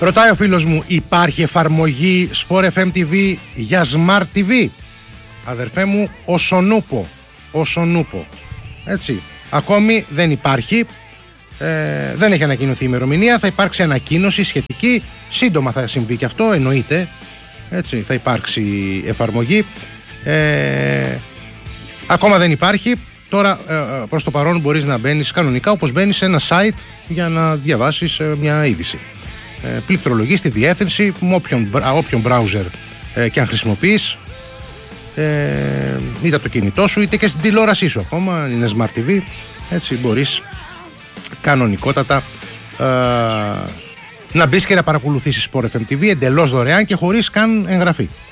Ρωτάει ο φίλος μου, υπάρχει εφαρμογή Sport FM TV για Smart TV? Αδερφέ μου, Οσονούπο. Έτσι. Ακόμη δεν υπάρχει. Δεν έχει ανακοινωθεί η ημερομηνία. Θα υπάρξει ανακοίνωση σχετική. Σύντομα θα συμβεί και αυτό, εννοείται. Έτσι, θα υπάρξει εφαρμογή. Ακόμα δεν υπάρχει. Τώρα προς το παρόν μπορείς να μπαίνεις κανονικά όπως μπαίνεις σε ένα site για να διαβάσεις μια είδηση. Πληκτρολογείς τη διεύθυνση με όποιον browser και αν χρησιμοποιείς, είτε από το κινητό σου είτε και στην τηλεόρασή σου ακόμα, είναι Smart TV, έτσι μπορείς κανονικότατα να μπεις και να παρακολουθήσεις Sport FM TV εντελώς δωρεάν και χωρίς καν εγγραφή.